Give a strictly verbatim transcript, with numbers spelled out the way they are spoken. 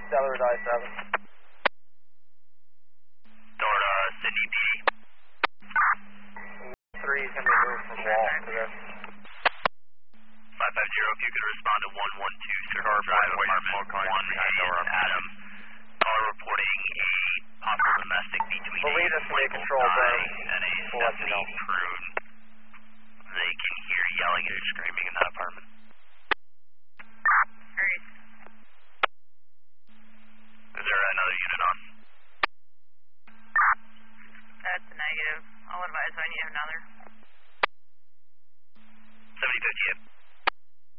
Delaware Die seven. Delaware, uh, Sydney P D. three is going to be moved from wall to this. five five zero, if you could respond to one one two, Circle Drive, apartment one A in Adam. Caller reporting a possible domestic between we'll lead a us to make Michael control Dye then. and a We'll let you Stephanie know. Prune. They can hear yelling and screaming in that apartment. Great. Is there another unit on? That's a negative. I'll advise when you have another.